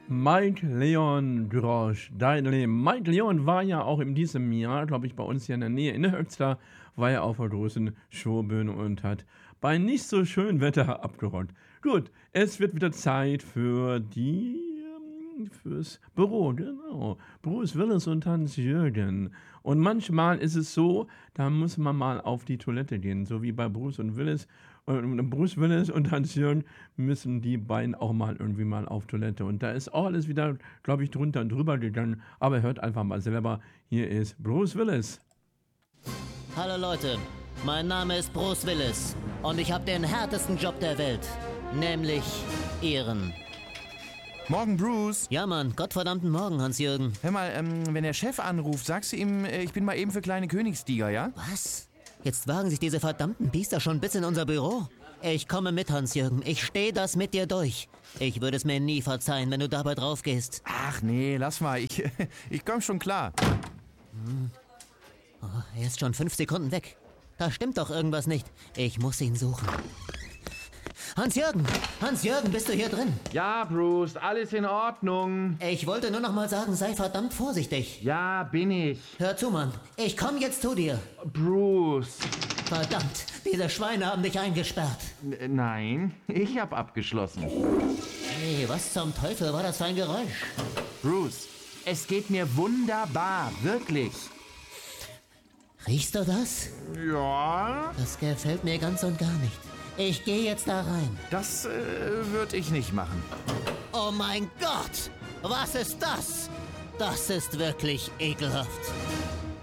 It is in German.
Mike Leon Drosch, dein Leben. Mike Leon war ja auch in diesem Jahr, glaube ich, bei uns hier in der Nähe in Höxter, war ja auf der großen Showbühne und hat bei nicht so schönem Wetter abgeräumt. Gut, es wird wieder Zeit für fürs Büro, genau. Bruce Willis und Hans-Jürgen. Und manchmal ist es so, da muss man mal auf die Toilette gehen, so wie bei Bruce und Willis. Und Bruce Willis und Hans-Jürgen müssen die beiden auch mal irgendwie mal auf Toilette. Und da ist auch alles wieder, glaube ich, drunter und drüber gegangen. Aber hört einfach mal selber. Hier ist Bruce Willis. Hallo Leute, mein Name ist Bruce Willis und ich habe den härtesten Job der Welt, nämlich Ehren. Morgen, Bruce. Ja Mann, gottverdammten Morgen, Hans-Jürgen. Hör mal, wenn der Chef anruft, sagst du ihm, ich bin mal eben für kleine Königstiger, ja? Was? Jetzt wagen sich diese verdammten Biester schon bis in unser Büro? Ich komme mit, Hans-Jürgen. Ich stehe das mit dir durch. Ich würde es mir nie verzeihen, wenn du dabei drauf gehst. Ach nee, lass mal. Ich komm schon klar. Oh, er ist schon 5 Sekunden weg. Da stimmt doch irgendwas nicht. Ich muss ihn suchen. Hans-Jürgen! Hans-Jürgen, bist du hier drin? Ja, Bruce, alles in Ordnung. Ich wollte nur noch mal sagen, sei verdammt vorsichtig. Ja, bin ich. Hör zu, Mann. Ich komme jetzt zu dir. Bruce. Verdammt, diese Schweine haben dich eingesperrt. Nein, ich hab abgeschlossen. Hey, was zum Teufel war das für ein Geräusch? Bruce, es geht mir wunderbar, wirklich. Riechst du das? Ja, Das gefällt mir ganz und gar nicht. Ich gehe jetzt da rein. Das würde ich nicht machen. Oh mein Gott! Was ist das? Das ist wirklich ekelhaft.